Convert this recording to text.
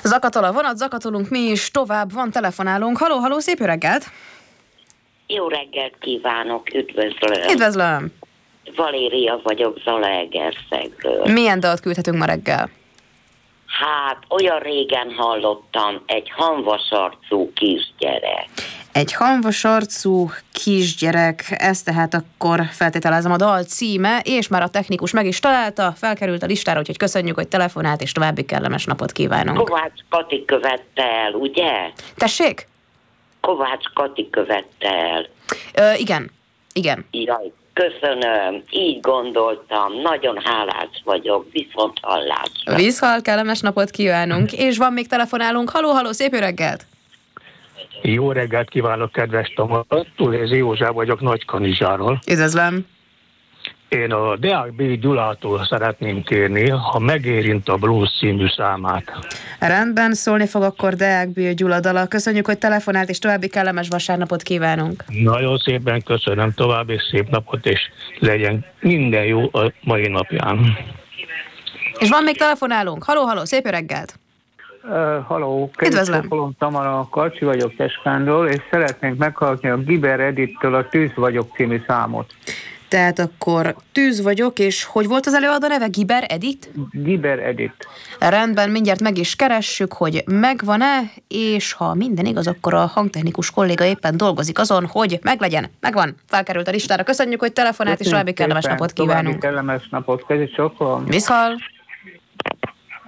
Zakatol a vonat, zakatolunk mi is, tovább van, telefonálunk. Halló, szép jó reggelt! Jó reggelt kívánok, üdvözlöm! Üdvözlöm! Valéria vagyok Zalaegerszegről. Milyen dalt küldhetünk ma reggel? Hát, olyan régen hallottam, egy hamvasarcú kisgyerek. Egy hamvasarcú kisgyerek, ez tehát akkor feltételezem a dal címe, és már a technikus meg is találta, felkerült a listára, úgyhogy köszönjük, hogy telefonált, és további kellemes napot kívánunk. Kovács Kati követte el, ugye? Tessék? Kovács Kati követte el. Igen. Jaj, köszönöm, így gondoltam, nagyon hálás vagyok, viszont hallásra. Viszhal, kellemes napot kívánunk, és van még telefonálunk. Halló, szép jó reggelt! Jó reggelt kívánok, kedves Tamás! Tulézi József vagyok Nagykanizsáról. Üdvözlöm! Én a Deák B. Gyulától szeretném kérni, ha megérint a Blues című számát. Rendben, szólni fog akkor Deák B. Gyula dala. Köszönjük, hogy telefonált, és további kellemes vasárnapot kívánunk. Nagyon szépen köszönöm, további szép napot, és legyen minden jó a mai napján. És van még telefonálunk. Halló, szép jó reggelt! Halló, Üdvözlöm. Tamara, Karcsi vagyok Teskánról, és szeretnénk meghallgatni a Giber Edittől a Tűz vagyok című számot. Tehát akkor Tűz vagyok, és hogy volt az előadó neve? Giber Edit? Giber Edit. Rendben, mindjárt meg is keressük, hogy megvan-e, és ha minden igaz, akkor a hangtechnikus kolléga éppen dolgozik azon, hogy megvan, felkerült a listára. Köszönjük, hogy telefonált, és további kellemes napot kívánunk. További kellemes napot, kezdjük sokkal. Viszhal!